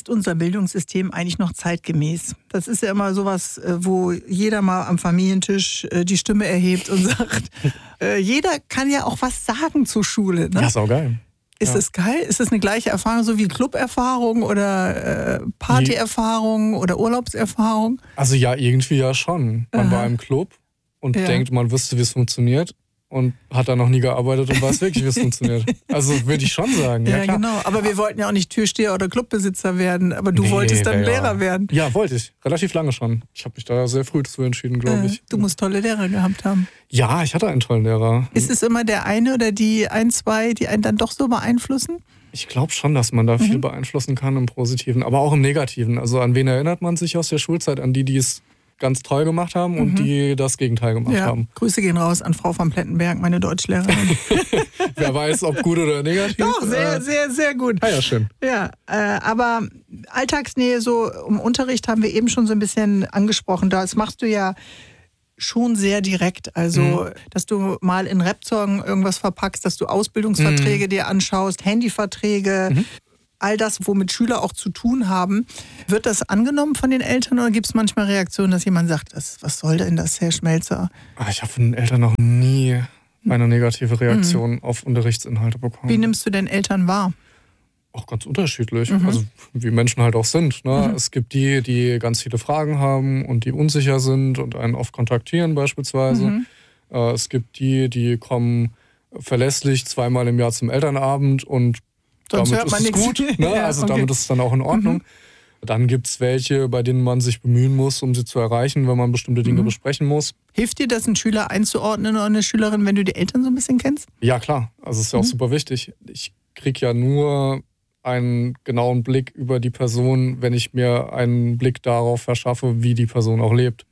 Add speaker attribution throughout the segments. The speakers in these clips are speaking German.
Speaker 1: ist unser Bildungssystem eigentlich noch zeitgemäß? Das ist ja immer sowas, wo jeder mal am Familientisch die Stimme erhebt und sagt, jeder kann ja auch was sagen zur Schule. Ne?
Speaker 2: Ja, ist auch geil.
Speaker 1: Ist das geil? Ist das eine gleiche Erfahrung, so wie Club-Erfahrung oder Party-Erfahrung oder Urlaubserfahrung?
Speaker 2: Also ja, irgendwie ja schon. Man war im Club und denkt, man wüsste, wie es funktioniert. Und hat da noch nie gearbeitet und weiß wirklich, wie es funktioniert. Also würde ich schon sagen. Ja, klar.
Speaker 1: Genau. Aber wir wollten ja auch nicht Türsteher oder Clubbesitzer werden. Aber du wolltest dann Lehrer werden.
Speaker 2: Ja, wollte ich. Relativ lange schon. Ich habe mich da sehr früh dazu entschieden, glaube ich.
Speaker 1: Du musst tolle Lehrer gehabt haben.
Speaker 2: Ja, ich hatte einen tollen Lehrer.
Speaker 1: Ist es immer der eine oder die ein, zwei, die einen dann doch so beeinflussen?
Speaker 2: Ich glaube schon, dass man da viel beeinflussen kann im Positiven, aber auch im Negativen. Also an wen erinnert man sich aus der Schulzeit? An die es ganz toll gemacht haben und die das Gegenteil gemacht haben.
Speaker 1: Grüße gehen raus an Frau von Plettenberg, meine Deutschlehrerin.
Speaker 2: Wer weiß, ob gut oder negativ.
Speaker 1: Doch, sehr, sehr, sehr gut.
Speaker 2: Ja, schön.
Speaker 1: Ja, aber Alltagsnähe so im Unterricht haben wir eben schon so ein bisschen angesprochen. Das machst du ja schon sehr direkt. Also, dass du mal in Rap-Song irgendwas verpackst, dass du Ausbildungsverträge dir anschaust, Handyverträge, all das, womit Schüler auch zu tun haben. Wird das angenommen von den Eltern oder gibt es manchmal Reaktionen, dass jemand sagt, was soll denn das, Herr Schmelzer?
Speaker 2: Ich habe von den Eltern noch nie eine negative Reaktion auf Unterrichtsinhalte bekommen.
Speaker 1: Wie nimmst du denn Eltern wahr?
Speaker 2: Auch ganz unterschiedlich. Also wie Menschen halt auch sind. Ne? Es gibt die ganz viele Fragen haben und die unsicher sind und einen oft kontaktieren beispielsweise. Es gibt die kommen verlässlich 2-mal im Jahr zum Elternabend und
Speaker 1: sonst
Speaker 2: damit
Speaker 1: hört man
Speaker 2: ist es
Speaker 1: nichts.
Speaker 2: gut. Ne? Also damit ist es dann auch in Ordnung. Dann gibt es welche, bei denen man sich bemühen muss, um sie zu erreichen, wenn man bestimmte Dinge besprechen muss.
Speaker 1: Hilft dir das, einen Schüler einzuordnen oder eine Schülerin, wenn du die Eltern so ein bisschen kennst?
Speaker 2: Ja, klar. Also es ist ja auch super wichtig. Ich kriege ja nur einen genauen Blick über die Person, wenn ich mir einen Blick darauf verschaffe, wie die Person auch lebt.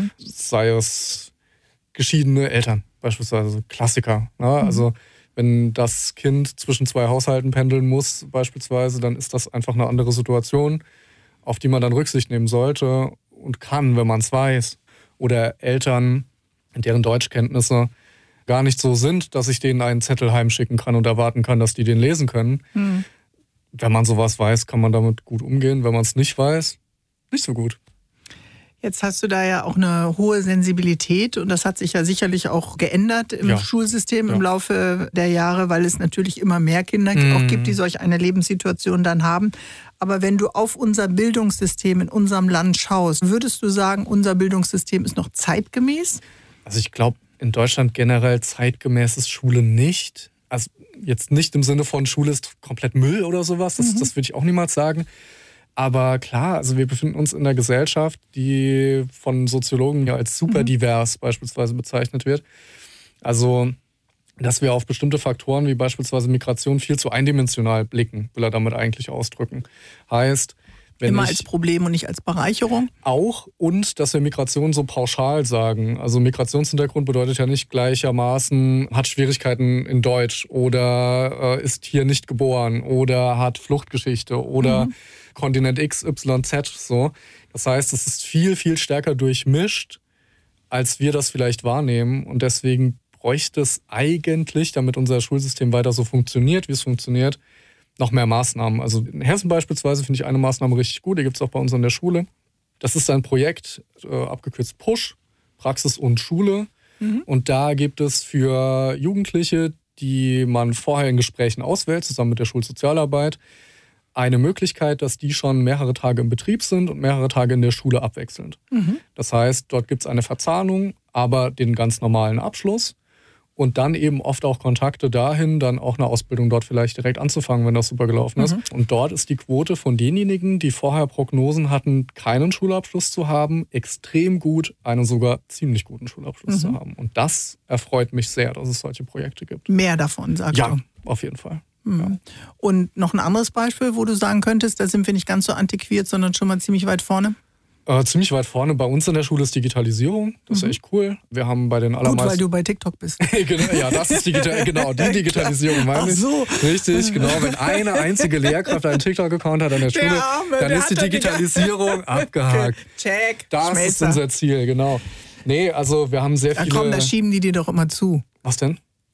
Speaker 2: Sei es geschiedene Eltern, beispielsweise Klassiker. Ne? Also wenn das Kind zwischen 2 Haushalten pendeln muss, beispielsweise, dann ist das einfach eine andere Situation, auf die man dann Rücksicht nehmen sollte und kann, wenn man es weiß. Oder Eltern, deren Deutschkenntnisse gar nicht so sind, dass ich denen einen Zettel heimschicken kann und erwarten kann, dass die den lesen können. Wenn man sowas weiß, kann man damit gut umgehen. Wenn man es nicht weiß, nicht so gut.
Speaker 1: Jetzt hast du da ja auch eine hohe Sensibilität und das hat sich ja sicherlich auch geändert im Schulsystem im Laufe der Jahre, weil es natürlich immer mehr Kinder auch gibt, die solch eine Lebenssituation dann haben. Aber wenn du auf unser Bildungssystem in unserem Land schaust, würdest du sagen, unser Bildungssystem ist noch zeitgemäß?
Speaker 2: Also ich glaube, in Deutschland generell zeitgemäß ist Schule nicht. Also jetzt nicht im Sinne von Schule ist komplett Müll oder sowas, das würde ich auch niemals sagen. Aber klar, also wir befinden uns in einer Gesellschaft, die von Soziologen ja als super divers beispielsweise bezeichnet wird. Also, dass wir auf bestimmte Faktoren wie beispielsweise Migration viel zu eindimensional blicken, will er damit eigentlich ausdrücken. Heißt, wenn
Speaker 1: immer als Problem und nicht als Bereicherung?
Speaker 2: Auch, und dass wir Migration so pauschal sagen. Also Migrationshintergrund bedeutet ja nicht gleichermaßen, hat Schwierigkeiten in Deutsch oder ist hier nicht geboren oder hat Fluchtgeschichte oder Kontinent X, Y, Z. So. Das heißt, es ist viel, viel stärker durchmischt, als wir das vielleicht wahrnehmen. Und deswegen bräuchte es eigentlich, damit unser Schulsystem weiter so funktioniert, wie es funktioniert, noch mehr Maßnahmen. Also in Hessen beispielsweise finde ich eine Maßnahme richtig gut, die gibt es auch bei uns an der Schule. Das ist ein Projekt, abgekürzt PUSH, Praxis und Schule. Und da gibt es für Jugendliche, die man vorher in Gesprächen auswählt, zusammen mit der Schulsozialarbeit, eine Möglichkeit, dass die schon mehrere Tage im Betrieb sind und mehrere Tage in der Schule abwechselnd. Das heißt, dort gibt es eine Verzahnung, aber den ganz normalen Abschluss. Und dann eben oft auch Kontakte dahin, dann auch eine Ausbildung dort vielleicht direkt anzufangen, wenn das super gelaufen ist. Und dort ist die Quote von denjenigen, die vorher Prognosen hatten, keinen Schulabschluss zu haben, extrem gut, einen sogar ziemlich guten Schulabschluss zu haben. Und das erfreut mich sehr, dass es solche Projekte gibt.
Speaker 1: Mehr davon, sagst du?
Speaker 2: Ja, auf jeden Fall. Ja.
Speaker 1: Und noch ein anderes Beispiel, wo du sagen könntest, da sind wir nicht ganz so antiquiert, sondern schon mal ziemlich weit vorne?
Speaker 2: Ziemlich weit vorne. Bei uns in der Schule ist Digitalisierung. Das ist echt cool. Wir haben bei den allermeisten...
Speaker 1: Gut, weil du bei TikTok bist.
Speaker 2: Genau, ja, das ist genau, die Digitalisierung meine ich.
Speaker 1: Ach so.
Speaker 2: Richtig, genau. Wenn eine einzige Lehrkraft einen TikTok-Account hat an der Schule, dann ist die Digitalisierung abgehakt.
Speaker 1: Check.
Speaker 2: Das
Speaker 1: Schmelzer.
Speaker 2: ist unser Ziel, genau. Nee, also wir haben sehr viele...
Speaker 1: Komm, das schieben die dir doch immer zu.
Speaker 2: Was denn?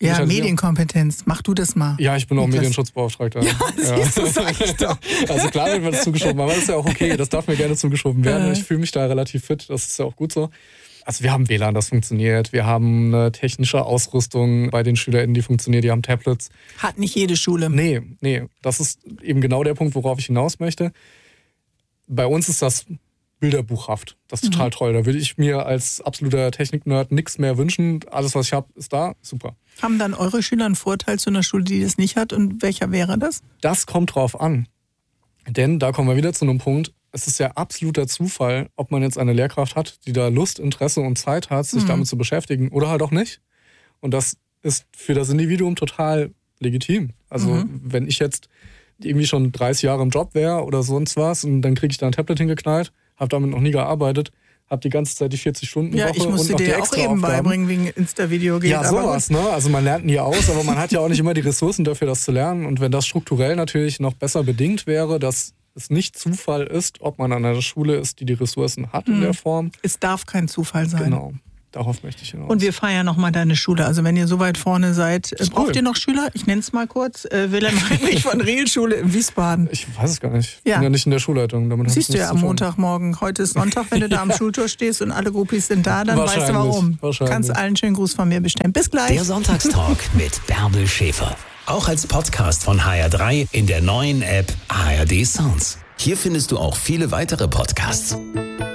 Speaker 1: Ja, Medienkompetenz. Mach du das mal.
Speaker 2: Ja, ich bin auch Medienschutzbeauftragter.
Speaker 1: Ja, siehst du, sag ich doch.
Speaker 2: Also klar wird mir das zugeschoben, aber das ist ja auch okay. Das darf mir gerne zugeschoben werden. Ich fühle mich da relativ fit. Das ist ja auch gut so. Also wir haben WLAN, das funktioniert. Wir haben eine technische Ausrüstung bei den SchülerInnen, die funktioniert. Die haben Tablets.
Speaker 1: Hat nicht jede Schule.
Speaker 2: Nee. Das ist eben genau der Punkt, worauf ich hinaus möchte. Bei uns ist das bilderbuchhaft. Das ist total toll. Da würde ich mir als absoluter Technik-Nerd nichts mehr wünschen. Alles, was ich habe, ist da. Super.
Speaker 1: Haben dann eure Schüler einen Vorteil zu einer Schule, die das nicht hat? Und welcher wäre das?
Speaker 2: Das kommt drauf an. Denn da kommen wir wieder zu einem Punkt. Es ist ja absoluter Zufall, ob man jetzt eine Lehrkraft hat, die da Lust, Interesse und Zeit hat, sich damit zu beschäftigen oder halt auch nicht. Und das ist für das Individuum total legitim. Also wenn ich jetzt irgendwie schon 30 Jahre im Job wäre oder sonst was und dann kriege ich da ein Tablet hingeknallt, habe damit noch nie gearbeitet, habe die ganze Zeit die 40-Stunden-Woche
Speaker 1: ja, ich musste
Speaker 2: und noch
Speaker 1: dir
Speaker 2: die
Speaker 1: auch
Speaker 2: extra
Speaker 1: eben
Speaker 2: Aufgaben
Speaker 1: beibringen, wegen Insta-Video geht.
Speaker 2: Ja, sowas, ne? Also man lernt nie aus, aber man hat ja auch nicht immer die Ressourcen dafür, das zu lernen. Und wenn das strukturell natürlich noch besser bedingt wäre, dass es nicht Zufall ist, ob man an einer Schule ist, die Ressourcen hat in der Form.
Speaker 1: Es darf kein Zufall sein.
Speaker 2: Genau. Darauf möchte ich hinaus.
Speaker 1: Und wir feiern nochmal deine Schule. Also wenn ihr so weit vorne seid, braucht
Speaker 2: cool.
Speaker 1: ihr noch Schüler? Ich nenne es mal kurz. Wilhelm Heinrich von Riel-Schule in Wiesbaden.
Speaker 2: Ich weiß es gar nicht. Ich bin ja nicht in der Schulleitung. Damit
Speaker 1: siehst du ja am Montagmorgen. Heute ist Sonntag, wenn du da am Schultor stehst und alle Groupies sind da, dann weißt du warum. Kannst allen einen schönen Gruß von mir bestellen. Bis gleich.
Speaker 3: Der Sonntagstalk mit Bärbel Schäfer. Auch als Podcast von HR3 in der neuen App ARD Sounds. Hier findest du auch viele weitere Podcasts.